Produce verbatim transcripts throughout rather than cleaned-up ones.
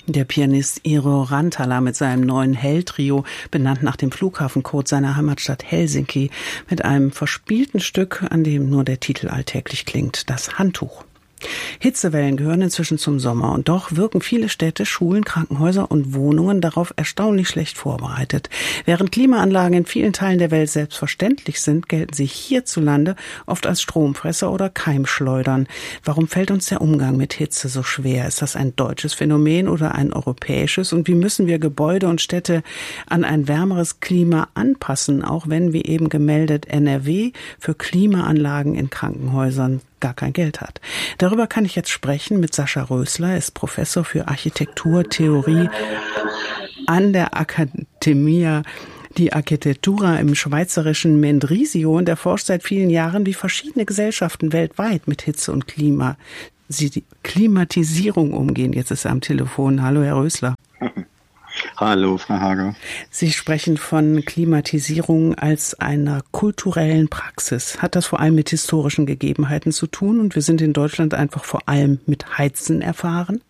Der Pianist Eero Rantala mit seinem neuen Hell-Trio, benannt nach dem Flughafencode seiner Heimatstadt Helsinki, mit einem verspielten Stück, an dem nur der Titel alltäglich klingt, das Handtuch. Hitzewellen gehören inzwischen zum Sommer und doch wirken viele Städte, Schulen, Krankenhäuser und Wohnungen darauf erstaunlich schlecht vorbereitet. Während Klimaanlagen in vielen Teilen der Welt selbstverständlich sind, gelten sie hierzulande oft als Stromfresser oder Keimschleudern. Warum fällt uns der Umgang mit Hitze so schwer? Ist das ein deutsches Phänomen oder ein europäisches? Und wie müssen wir Gebäude und Städte an ein wärmeres Klima anpassen, auch wenn, wie eben gemeldet, N R W für Klimaanlagen in Krankenhäusern gar kein Geld hat. Darüber kann ich jetzt sprechen mit Sascha Rösler, er ist Professor für Architekturtheorie an der Accademia di Architettura im schweizerischen Mendrisio und er forscht seit vielen Jahren, wie verschiedene Gesellschaften weltweit mit Hitze und Klima, die Klimatisierung umgehen. Jetzt ist er am Telefon. Hallo, Herr Rösler. Hallo, Frau Hager. Sie sprechen von Klimatisierung als einer kulturellen Praxis. Hat das vor allem mit historischen Gegebenheiten zu tun und wir sind in Deutschland einfach vor allem mit Heizen erfahren?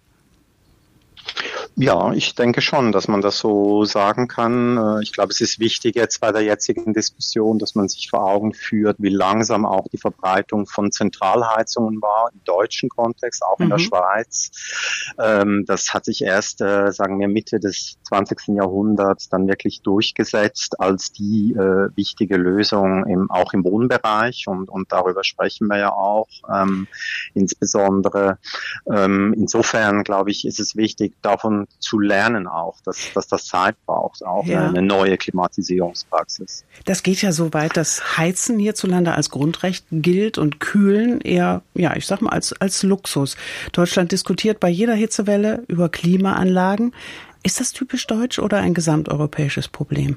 Ja, ich denke schon, dass man das so sagen kann. Ich glaube, es ist wichtig jetzt bei der jetzigen Diskussion, dass man sich vor Augen führt, wie langsam auch die Verbreitung von Zentralheizungen war im deutschen Kontext, auch in mhm. der Schweiz. Das hat sich erst, sagen wir, Mitte des zwanzigsten Jahrhunderts dann wirklich durchgesetzt als die wichtige Lösung im, auch im Wohnbereich und, und darüber sprechen wir ja auch ähm, insbesondere. Ähm, insofern, glaube ich, ist es wichtig, davon zu lernen auch, dass, dass das Zeit braucht, auch ja. eine neue Klimatisierungspraxis. Das geht ja so weit, dass Heizen hierzulande als Grundrecht gilt und Kühlen eher, ja, ich sag mal, als, als Luxus. Deutschland diskutiert bei jeder Hitzewelle über Klimaanlagen. Ist das typisch deutsch oder ein gesamteuropäisches Problem?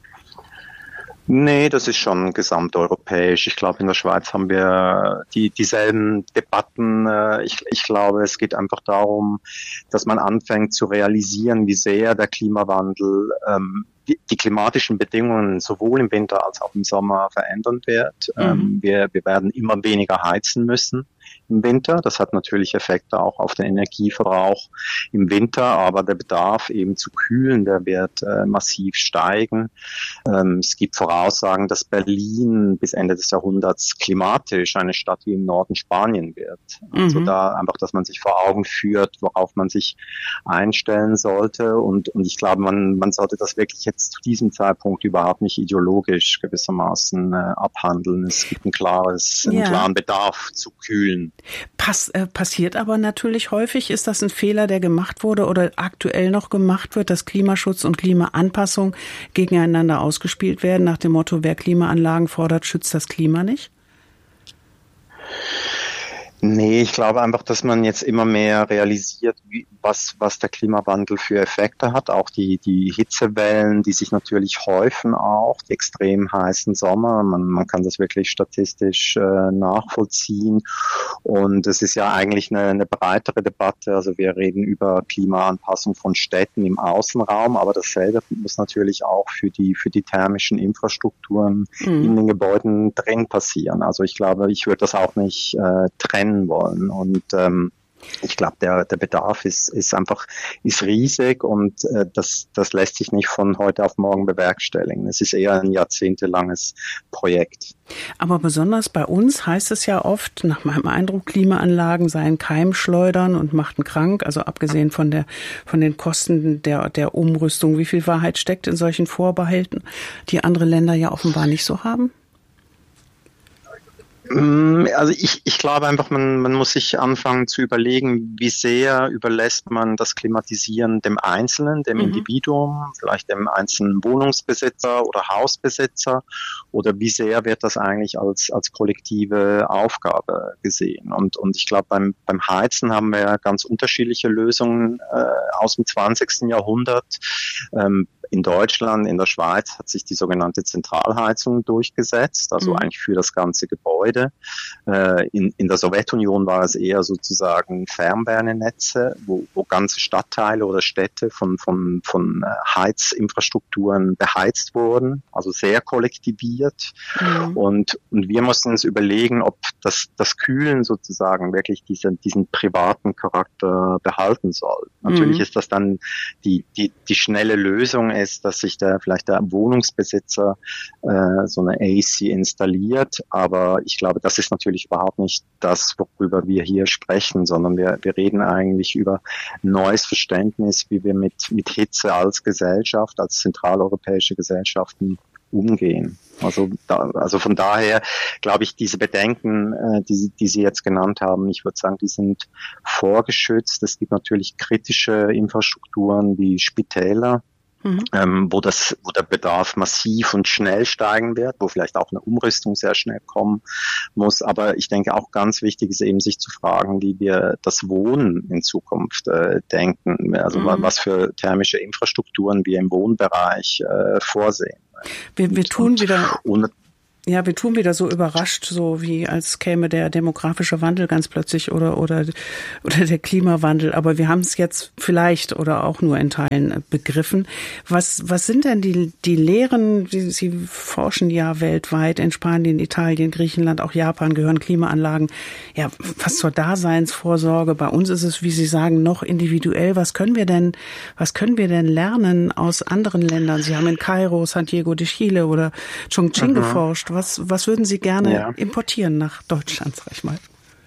Nee, das ist schon gesamteuropäisch. Ich glaube, in der Schweiz haben wir die dieselben Debatten. Ich, ich glaube, es geht einfach darum, dass man anfängt zu realisieren, wie sehr der Klimawandel ähm, die, die klimatischen Bedingungen sowohl im Winter als auch im Sommer verändern wird. Mhm. Ähm, wir, wir werden immer weniger heizen müssen im Winter. Das hat natürlich Effekte auch auf den Energieverbrauch im Winter, aber der Bedarf eben zu kühlen, der wird äh, massiv steigen. Ähm, es gibt Voraussagen, dass Berlin bis Ende des Jahrhunderts klimatisch eine Stadt wie im Norden Spanien wird. Also mhm. da einfach, dass man sich vor Augen führt, worauf man sich einstellen sollte und, und ich glaube, man, man sollte das wirklich jetzt zu diesem Zeitpunkt überhaupt nicht ideologisch gewissermaßen äh, abhandeln. Es gibt ein klares, einen ja. klaren Bedarf zu kühlen. Pass, äh, passiert aber natürlich häufig. Ist das ein Fehler, der gemacht wurde oder aktuell noch gemacht wird, dass Klimaschutz und Klimaanpassung gegeneinander ausgespielt werden, nach dem Motto, wer Klimaanlagen fordert, schützt das Klima nicht? Nee, ich glaube einfach, dass man jetzt immer mehr realisiert, wie, was, was der Klimawandel für Effekte hat. Auch die, die Hitzewellen, die sich natürlich häufen auch, die extrem heißen Sommer. Man, man kann das wirklich statistisch äh, nachvollziehen. Und es ist ja eigentlich eine, eine breitere Debatte. Also wir reden über Klimaanpassung von Städten im Außenraum, aber dasselbe muss natürlich auch für die, für die thermischen Infrastrukturen mhm. in den Gebäuden drin passieren. Also ich glaube, ich würde das auch nicht äh, trennen wollen und ähm, ich glaube, der der Bedarf ist ist einfach ist riesig und äh, das das lässt sich nicht von heute auf morgen bewerkstelligen. Es ist eher ein jahrzehntelanges Projekt. Aber besonders bei uns heißt es ja oft, nach meinem Eindruck, Klimaanlagen seien Keimschleudern und machten krank. Also abgesehen von der von den Kosten der der Umrüstung, wie viel Wahrheit steckt in solchen Vorbehalten, die andere Länder ja offenbar nicht so haben? Also ich, ich glaube einfach, man, man muss sich anfangen zu überlegen, wie sehr überlässt man das Klimatisieren dem Einzelnen, dem mhm. Individuum, vielleicht dem einzelnen Wohnungsbesitzer oder Hausbesitzer oder wie sehr wird das eigentlich als, als kollektive Aufgabe gesehen. Und, und ich glaube, beim, beim Heizen haben wir ganz unterschiedliche Lösungen äh, aus dem zwanzigsten Jahrhundert. Ähm, in Deutschland, in der Schweiz hat sich die sogenannte Zentralheizung durchgesetzt, also mhm. eigentlich für das ganze Gebäude. Äh, in, in der Sowjetunion war es eher sozusagen Fernwärmenetze, wo, wo ganze Stadtteile oder Städte von, von, von Heizinfrastrukturen beheizt wurden, also sehr kollektiviert. Mhm. Und, und wir mussten uns überlegen, ob das, das Kühlen sozusagen wirklich diesen, diesen privaten Charakter behalten soll. Mhm. Natürlich ist das dann die, die, die schnelle Lösung ist, dass sich der, vielleicht der Wohnungsbesitzer äh, so eine A C installiert, aber ich glaube, das ist natürlich überhaupt nicht das, worüber wir hier sprechen, sondern wir, wir reden eigentlich über neues Verständnis, wie wir mit, mit Hitze als Gesellschaft, als zentraleuropäische Gesellschaften umgehen. Also, da, also von daher glaube ich, diese Bedenken, äh, die, die Sie jetzt genannt haben, ich würde sagen, die sind vorgeschützt. Es gibt natürlich kritische Infrastrukturen wie Spitäler, mhm. ähm, wo das, wo der Bedarf massiv und schnell steigen wird, wo vielleicht auch eine Umrüstung sehr schnell kommen muss. Aber ich denke auch ganz wichtig ist eben, sich zu fragen, wie wir das Wohnen in Zukunft äh, denken. Also mhm. was für thermische Infrastrukturen wir im Wohnbereich äh, vorsehen. Wir, wir tun wieder, ja, wir tun wieder so überrascht, so wie als käme der demografische Wandel ganz plötzlich oder oder oder der Klimawandel. Aber wir haben es jetzt vielleicht oder auch nur in Teilen begriffen. Was was sind denn die die Lehren? Die, Sie forschen ja weltweit in Spanien, Italien, Griechenland, auch Japan gehören Klimaanlagen ja fast zur Daseinsvorsorge. Bei uns ist es, wie Sie sagen, noch individuell. Was können wir denn was können wir denn lernen aus anderen Ländern? Sie haben in Kairo, Santiago de Chile oder Chongqing mhm. geforscht. Was, was würden Sie gerne ja. importieren nach Deutschland, sag ich mal?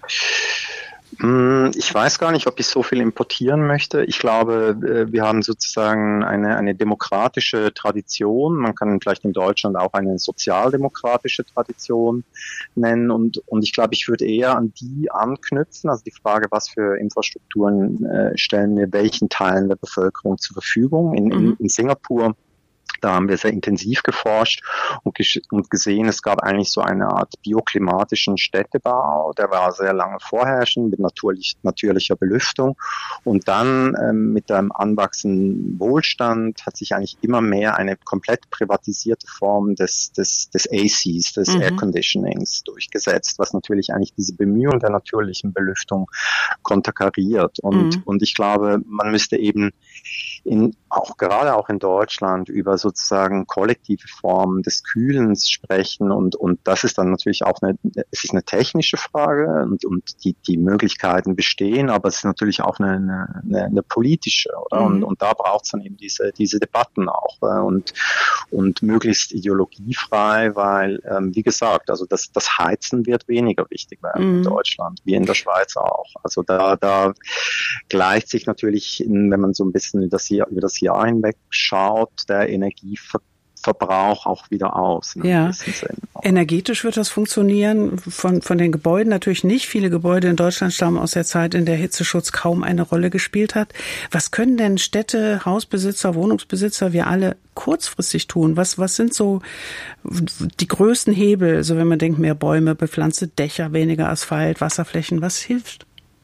Ich weiß gar nicht, ob ich so viel importieren möchte. Ich glaube, wir haben sozusagen eine, eine demokratische Tradition. Man kann vielleicht in Deutschland auch eine sozialdemokratische Tradition nennen. Und, und ich glaube, ich würde eher an die anknüpfen. Also die Frage, was für Infrastrukturen äh, stellen wir welchen Teilen der Bevölkerung zur Verfügung. In, in, in Singapur, da haben wir sehr intensiv geforscht und, ges- und gesehen, es gab eigentlich so eine Art bioklimatischen Städtebau, der war sehr lange vorherrschend mit natürlich, natürlicher Belüftung. Und dann ähm, mit dem anwachsenden Wohlstand hat sich eigentlich immer mehr eine komplett privatisierte Form des, des, des A Cs, des mhm. Air Conditionings durchgesetzt, was natürlich eigentlich diese Bemühungen der natürlichen Belüftung konterkariert. Und, mhm. und ich glaube, man müsste eben in, auch gerade auch in Deutschland über sozusagen kollektive Formen des Kühlens sprechen und und das ist dann natürlich auch eine, es ist eine technische Frage und und die die Möglichkeiten bestehen, aber es ist natürlich auch eine eine, eine politische, oder? Mhm. Und und da braucht es dann eben diese diese Debatten auch und und möglichst ideologiefrei, weil ähm, wie gesagt, also das das Heizen wird weniger wichtig werden mhm. in Deutschland, wie in der Schweiz auch. Also da da gleicht sich natürlich, in, wenn man so ein bisschen über das Jahr, über das Jahr hinweg schaut, der Energieverbrauch auch wieder aus. Ja, energetisch wird das funktionieren, von, von den Gebäuden natürlich nicht. Viele Gebäude in Deutschland stammen aus der Zeit, in der Hitzeschutz kaum eine Rolle gespielt hat. Was können denn Städte, Hausbesitzer, Wohnungsbesitzer, wir alle kurzfristig tun? Was, was sind so die größten Hebel? Also wenn man denkt, mehr Bäume, bepflanzte Dächer, weniger Asphalt, Wasserflächen, was hilft?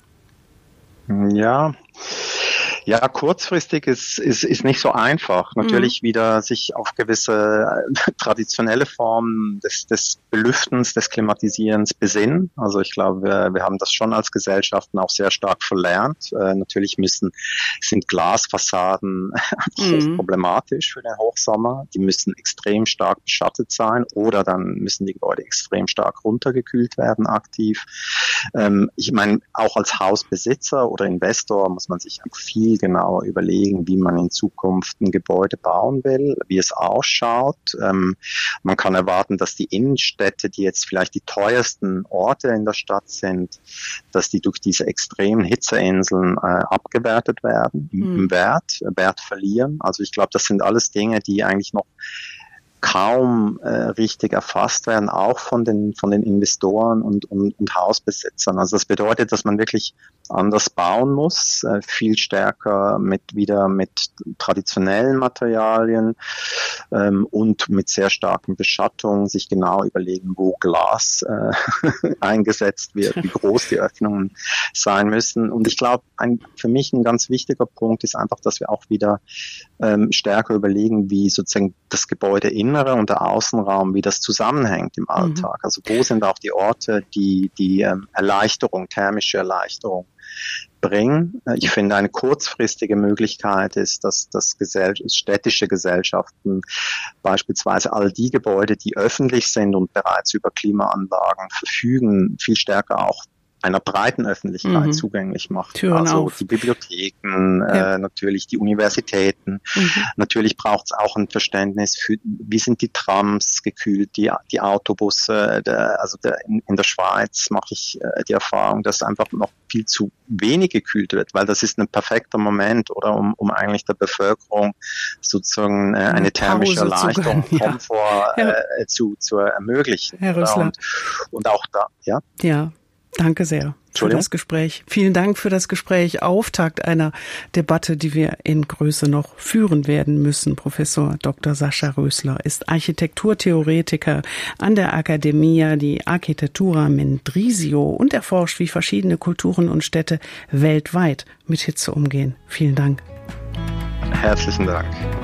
Ja, Ja, kurzfristig ist, ist, ist nicht so einfach. Natürlich mhm. wieder sich auf gewisse traditionelle Formen des, des Belüftens, des Klimatisierens besinnen. Also ich glaube, wir, wir haben das schon als Gesellschaften auch sehr stark verlernt. Äh, natürlich müssen, sind Glasfassaden mhm. problematisch für den Hochsommer. Die müssen extrem stark beschattet sein oder dann müssen die Gebäude extrem stark runtergekühlt werden aktiv. Ähm, ich meine, auch als Hausbesitzer oder Investor muss man sich viel genauer überlegen, wie man in Zukunft ein Gebäude bauen will, wie es ausschaut. Ähm, man kann erwarten, dass die Innenstädte, die jetzt vielleicht die teuersten Orte in der Stadt sind, dass die durch diese extremen Hitzeinseln äh, abgewertet werden, mhm. im Wert, Wert verlieren. Also ich glaube, das sind alles Dinge, die eigentlich noch kaum äh, richtig erfasst werden, auch von den von den Investoren und, und, und Hausbesitzern. Also das bedeutet, dass man wirklich anders bauen muss, äh, viel stärker mit wieder mit traditionellen Materialien ähm, und mit sehr starken Beschattungen, sich genau überlegen, wo Glas äh, eingesetzt wird, wie groß die Öffnungen sein müssen. Und ich glaube, ein, für mich ein ganz wichtiger Punkt ist einfach, dass wir auch wieder ähm, stärker überlegen, wie sozusagen das Gebäudeinnere und der Außenraum, wie das zusammenhängt im Alltag. Mhm. Also wo sind auch die Orte, die die ähm, Erleichterung, thermische Erleichterung bringen. Ich finde, eine kurzfristige Möglichkeit ist, dass, dass Gesell- städtische Gesellschaften beispielsweise all die Gebäude, die öffentlich sind und bereits über Klimaanlagen verfügen, viel stärker auch einer breiten Öffentlichkeit mhm. zugänglich macht. Türen also auf. Die Bibliotheken, ja. äh, natürlich die Universitäten. Mhm. Natürlich braucht es auch ein Verständnis für, wie sind die Trams gekühlt, die, die Autobusse. Der, also der, in, in der Schweiz mache ich äh, die Erfahrung, dass einfach noch viel zu wenig gekühlt wird, weil das ist ein perfekter Moment, oder um, um eigentlich der Bevölkerung sozusagen äh, eine thermische Pause Erleichterung, zu Komfort ja. äh, zu, zu ermöglichen. Herr Rössler. Und, und auch da, ja. Ja. Danke sehr für das Gespräch. Vielen Dank für das Gespräch. Auftakt einer Debatte, die wir in Größe noch führen werden müssen. Professor Doktor Sascha Rössler ist Architekturtheoretiker an der Accademia di Architettura Mendrisio und erforscht, wie verschiedene Kulturen und Städte weltweit mit Hitze umgehen. Vielen Dank. Herzlichen Dank.